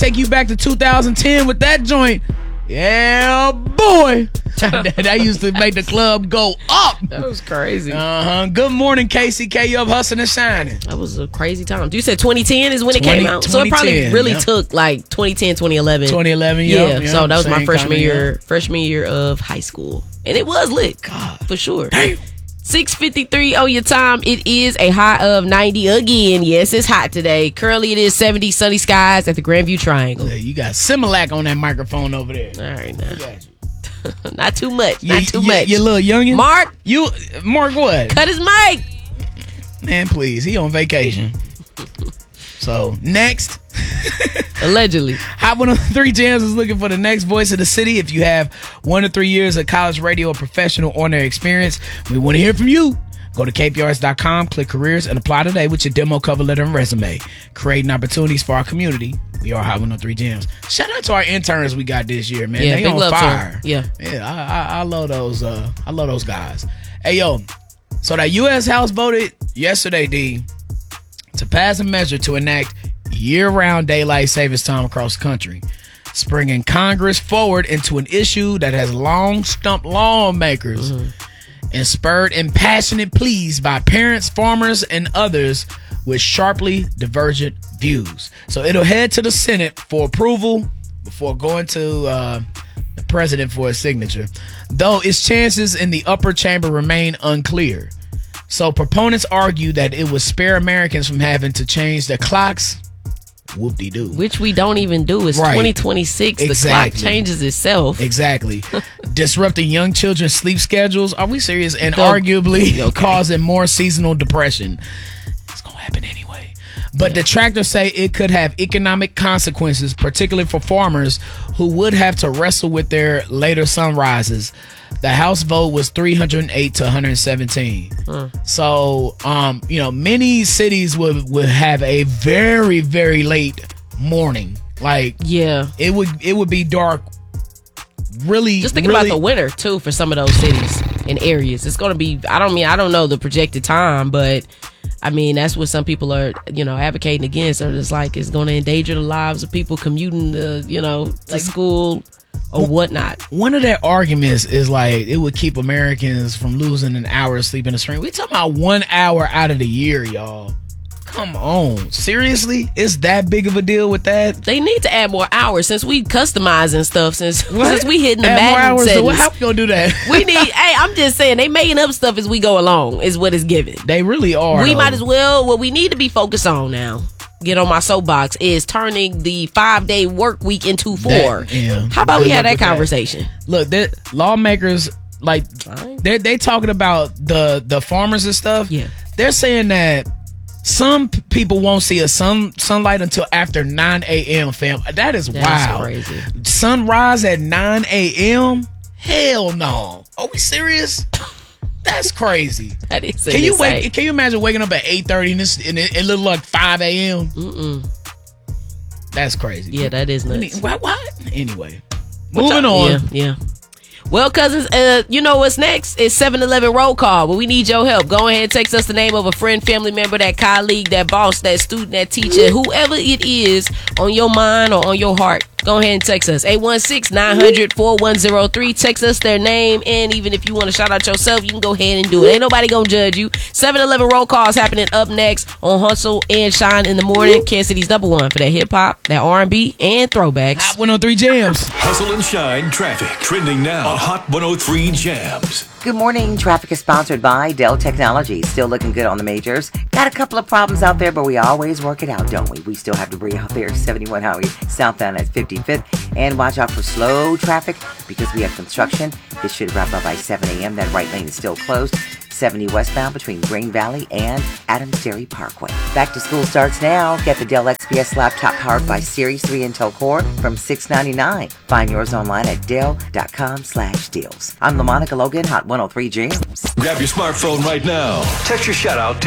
take you back to 2010 with that joint. Yeah, boy. That used to make the club go up. That was crazy. Good morning, KCK. You up hustling and shining. That was a crazy time. You said 2010 is when it came out. So it probably really took like 2010, 2011. 2011, yeah. So that was my freshman year of high school. And it was lit. God. For sure. Damn. 6:53 on your time. It is a high of 90 again. Yes, it's hot today. Currently, it is 70 sunny skies at the Grandview Triangle. Yeah, you got Similac on that microphone over there. All right, now. I got you. Not too much. Not too much. You little youngin'. Mark what? Cut his mic. Man, please. He on vacation. So, next. Allegedly. Hot 103 Jams is looking for the next voice of the city. If you have 1 to 3 years of college radio or professional on-air experience, we want to hear from you. Go to kprx.com, click careers, and apply today with your demo, cover letter, and resume. Creating opportunities for our community. We are Hot 103 Jams. Shout out to our interns we got this year, man. Yeah, they big on love fire. Yeah. I love those. I love those guys. Hey, yo. So that U.S. House voted yesterday, D, to pass a measure to enact year-round daylight savings time across the country, springing Congress forward into an issue that has long stumped lawmakers and spurred impassionate pleas by parents, farmers, and others with sharply divergent views. So it'll head to the Senate for approval before going to the president for a signature, though its chances in the upper chamber remain unclear. So proponents argue that it would spare Americans from having to change their clocks. Whoop-de-doo. Which we don't even do. It's 2026. Exactly. The clock changes itself. Exactly. Disrupting young children's sleep schedules. Are we serious? And arguably causing more seasonal depression. It's going to happen anyway. But detractors say it could have economic consequences, particularly for farmers who would have to wrestle with their later sunrises. The House vote was 308 to 117. So, many cities would have a very, very late morning. Like, yeah, it would be dark. Really, just thinking about the winter too for some of those cities and areas. It's going to be. I don't know the projected time, but I mean that's what some people are, advocating against. Or it's like it's going to endanger the lives of people commuting to, school or whatnot. One of their arguments is like it would keep Americans from losing an hour of sleep in the spring. We talking about 1 hour out of the year, y'all. Come on. Seriously? It's that big of a deal with that? They need to add more hours since we customizing stuff, since we hitting the Madden settings. So how we gonna do that? We need, I'm just saying, they making up stuff as we go along is what it's giving. They really are. We might as well, what we need to be focused on now, get on my soapbox, is turning the 5-day work week into 4. How about we have that conversation? Look, lawmakers, like, they talking about the farmers and stuff. Yeah. They're saying that some people won't see a sunlight until after 9 a.m., fam. That is wild. Crazy. Sunrise at 9 a.m.? Hell no. Are we serious? That's crazy. That is insane. Can you imagine waking up at 8:30 and it look like 5 a.m.? That's crazy. Yeah, that is nuts. What? Anyway, moving on. Yeah. Well, cousins, you know what's next? It's 7-Eleven roll call, but we need your help. Go ahead and text us the name of a friend, family member, that colleague, that boss, that student, that teacher, whoever it is on your mind or on your heart. Go ahead and text us. 816-900-4103. Text us their name, and even if you want to shout out yourself, you can go ahead and do it. Ain't nobody gonna judge you. 7-Eleven roll call is happening up next on Hustle and Shine in the morning. Kansas City's #1 for that hip-hop, that R&B, and throwbacks. Hot 103 Jams. Hustle and Shine traffic trending now on Hot 103 Jams. Good morning. Traffic is sponsored by Dell Technologies. Still looking good on the majors. Got a couple of problems out there, but we always work it out, don't we? We still have debris out there. 71 Highway southbound at 55th. And watch out for slow traffic because we have construction. This should wrap up by 7 a.m. That right lane is still closed. 70 westbound between Green Valley and Adams Dairy Parkway. Back to school starts now. Get the Dell XPS laptop powered by Series 3 Intel Core from $699. Find yours online at Dell.com/deals. I'm LaMonica Logan, Hot 103 Jams. Grab your smartphone right now. Text your shout out to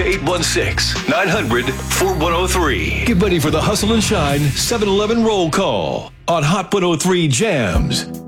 816-900-4103. Get ready for the Hustle and Shine 7-Eleven roll call on Hot 103 Jams.